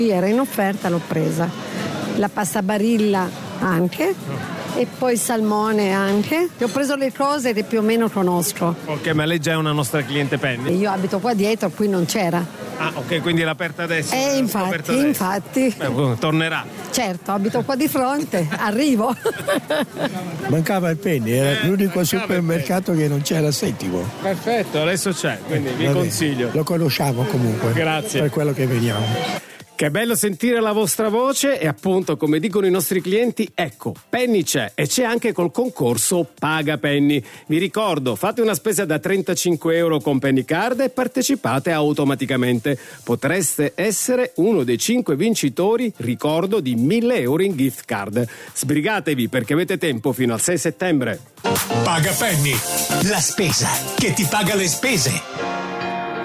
Era in offerta, l'ho presa. La pasta Barilla anche, e poi il salmone anche. Ho preso le cose che più o meno conosco. Ok, ma lei già è una nostra cliente Penny? Io abito qua dietro, qui non c'era. Ah, ok, quindi è aperta adesso? Infatti. Tornerà. Certo, abito qua di fronte, arrivo. Mancava il Penny, era l'unico supermercato che non c'era Settimo. Perfetto, adesso c'è, quindi vi consiglio. Lo conosciamo comunque. Grazie. Per quello che veniamo. Che bello sentire la vostra voce e appunto, come dicono i nostri clienti, ecco, Penny c'è e c'è anche col concorso Paga Penny. Vi ricordo, fate una spesa da 35 euro con Penny Card e partecipate automaticamente. Potreste essere uno dei 5 vincitori, ricordo, di 1.000 euro in gift card. Sbrigatevi perché avete tempo fino al 6 settembre. Paga Penny, la spesa che ti paga le spese.